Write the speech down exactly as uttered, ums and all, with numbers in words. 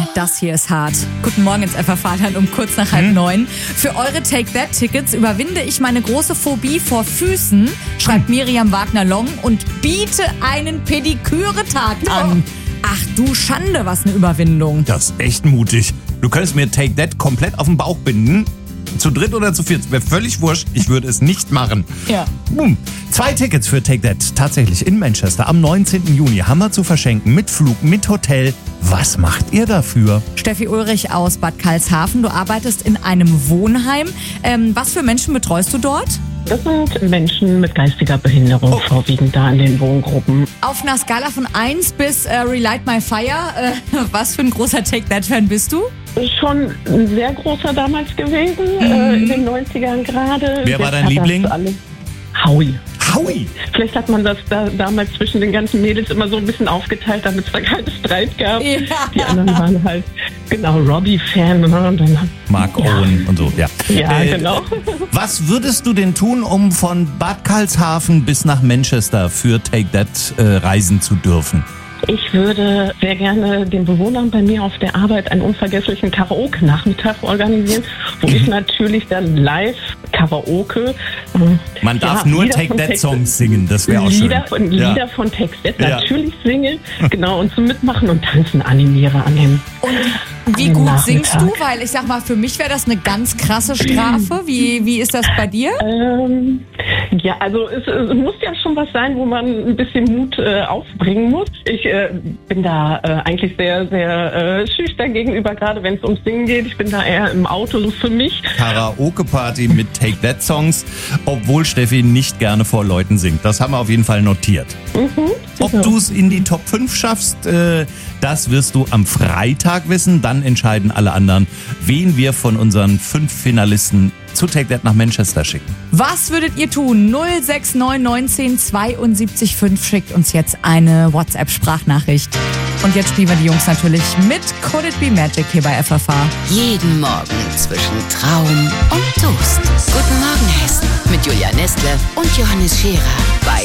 das hier ist hart. Guten Morgen ins F F A-Land um kurz nach halb hm? neun. Für eure Take-That-Tickets überwinde ich meine große Phobie vor Füßen, schreibt Miriam Wagner-Long, und biete einen Pediküre-Tag an. Ach du Schande, was eine Überwindung. Das ist echt mutig. Du könntest mir Take That komplett auf den Bauch binden. Zu dritt oder zu viert, wäre völlig wurscht. Ich würde es nicht machen. Ja. Boom. Zwei Tickets für Take That tatsächlich in Manchester am neunzehnten Juni haben wir zu verschenken. Mit Flug, mit Hotel. Was macht ihr dafür? Steffi Ulrich aus Bad Karlshafen. Du arbeitest in einem Wohnheim. Ähm, was für Menschen betreust du dort? Das sind Menschen mit geistiger Behinderung, oh. vorwiegend da in den Wohngruppen. Auf einer Skala von eins bis äh, Relight My Fire, äh, was für ein großer Take-That-Fan bist du? Schon ein sehr großer damals gewesen, mhm. äh, in den neunzigern gerade. Wer war dein Liebling? Howie. Howie? Vielleicht hat man das da, damals zwischen den ganzen Mädels immer so ein bisschen aufgeteilt, damit es da keinen Streit gab. Ja. Die anderen waren halt, genau, Robbie-Fan. Ne? Und dann, Mark ja. Owen und so, ja. Ja, äh, genau. Was würdest du denn tun, um von Bad Karlshafen bis nach Manchester für Take That äh, reisen zu dürfen? Ich würde sehr gerne den Bewohnern bei mir auf der Arbeit einen unvergesslichen Karaoke-Nachmittag organisieren, wo ich natürlich dann live Karaoke. Äh, Man darf ja, nur Lieder Take That Songs singen, das wäre auch Lieder schön. Von, Lieder ja. von Take That ja. natürlich singen, genau, und zum Mitmachen und Tanzen animiere an dem Und wie gut singst du? Weil ich sag mal, für mich wäre das eine ganz krasse Strafe. Wie, wie ist das bei dir? Ähm, ja, also es, es muss ja schon was sein, wo man ein bisschen Mut äh, aufbringen muss. Ich äh, bin da äh, eigentlich sehr, sehr äh, schüchtern gegenüber, gerade wenn es ums Singen geht. Ich bin da eher im Auto, so für mich. Karaoke-Party mit Take That Songs, obwohl Steffi nicht gerne vor Leuten singt. Das haben wir auf jeden Fall notiert. Mhm, Ob du es in die Top fünf schaffst, äh, das wirst du am Freitag wissen. Dann entscheiden alle anderen, wen wir von unseren fünf Finalisten zu Take That nach Manchester schicken. Was würdet ihr tun? null sechs neun neunzehn zweiundsiebzig fünf schickt uns jetzt eine WhatsApp-Sprachnachricht. Und jetzt spielen wir die Jungs natürlich mit Could It Be Magic hier bei F F A. Jeden Morgen zwischen Traum und Toast. Guten Morgen Hessen mit Julia Nestle und Johannes Scherer bei